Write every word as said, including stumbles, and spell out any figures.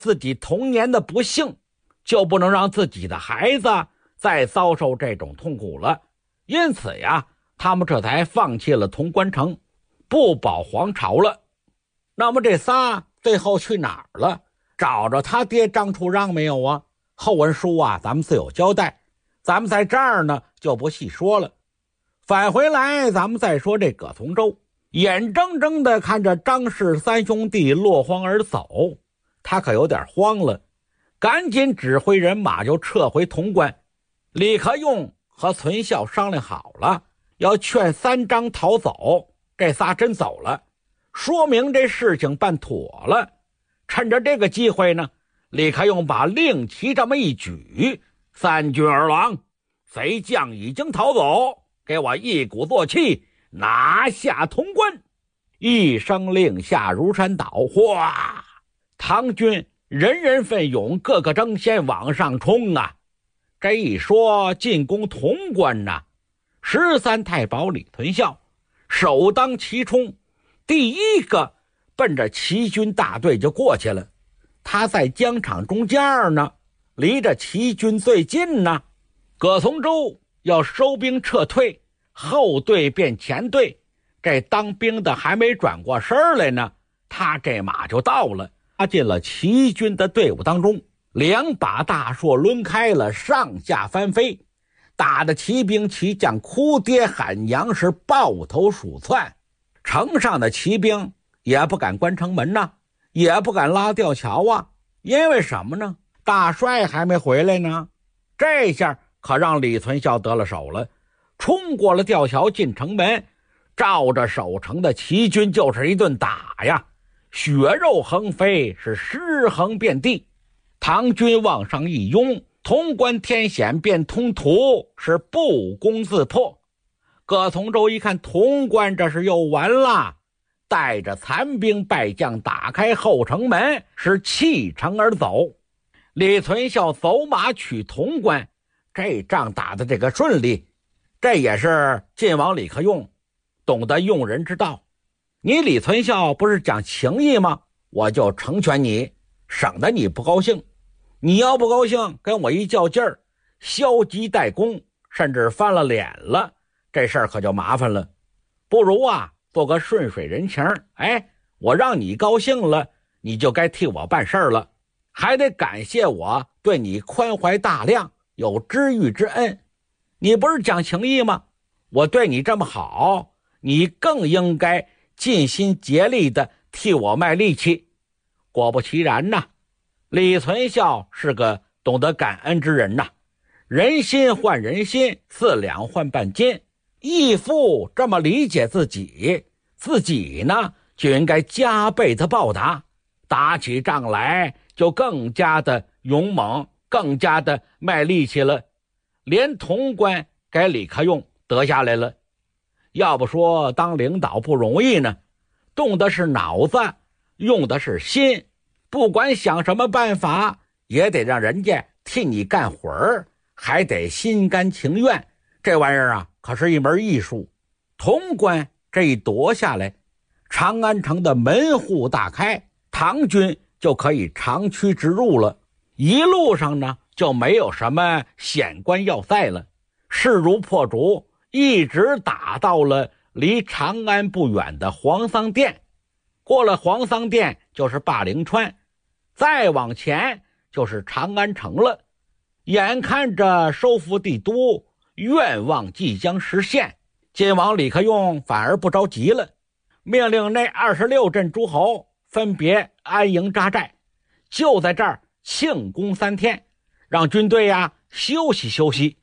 自己童年的不幸，就不能让自己的孩子再遭受这种痛苦了。因此呀，他们这才放弃了潼关城，不保皇朝了。那么这仨最后去哪儿了？找着他爹张处让没有啊？后文书啊，咱们自有交代，咱们在这儿呢就不细说了。返回来，咱们再说这葛从周，眼睁睁地看着张氏三兄弟落荒而走，他可有点慌了，赶紧指挥人马就撤回潼关。李克用和存孝商量好了，要劝三张逃走，这仨真走了，说明这事情办妥了。趁着这个机会呢，李克用把令旗这么一举，三军而亡，贼将已经逃走，给我一鼓作气拿下潼关。一声令下如山倒，哗，唐军人人奋勇，个个争先往上冲啊！这一说进攻潼关呐，十三太保李存孝首当其冲，第一个奔着齐军大队就过去了。他在疆场中间呢，离着齐军最近呢。葛从周要收兵撤退，后队变前队，这当兵的还没转过身来呢，他这马就到了，他进了齐军的队伍当中，两把大槊抡开了，上下翻飞，打得骑兵骑将哭爹喊娘，是抱头鼠窜。城上的骑兵也不敢关城门呐，也不敢拉吊桥啊，因为什么呢？大帅还没回来呢。这下可让李存孝得了手了，冲过了吊桥进城门，照着守城的齐军就是一顿打呀，血肉横飞，是尸横遍地。唐军往上一拥，潼关天险变通途，是不攻自破。葛从周一看潼关这是又完了，带着残兵败将打开后城门，是弃城而走。李存孝走马取潼关，这仗打的这个顺利，这也是晋王李克用懂得用人之道。你李存孝不是讲情义吗？我就成全你，省得你不高兴。你要不高兴跟我一较劲儿，消极怠工，甚至翻了脸了，这事儿可就麻烦了。不如啊做个顺水人情，哎，我让你高兴了，你就该替我办事儿了，还得感谢我对你宽怀大量，有知遇之恩。你不是讲情义吗？我对你这么好，你更应该尽心竭力的替我卖力气。果不其然呐，李存孝是个懂得感恩之人呐，人心换人心，四两换半斤。义父这么理解自己，自己呢就应该加倍的报答，打起仗来就更加的勇猛，更加的卖力气了。连潼关给李克用得下来了。要不说当领导不容易呢，动的是脑子，用的是心，不管想什么办法，也得让人家替你干活儿，还得心甘情愿。这玩意儿啊，可是一门艺术。潼关这一夺下来，长安城的门户大开，唐军就可以长驱直入了。一路上呢，就没有什么险关要塞了，势如破竹，一直打到了离长安不远的黄桑店。过了黄桑店就是灞陵川，再往前就是长安城了。眼看着收复帝都，愿望即将实现，晋王李克用反而不着急了，命令那二十六镇诸侯分别安营扎寨，就在这儿庆功三天，让军队呀休息休息。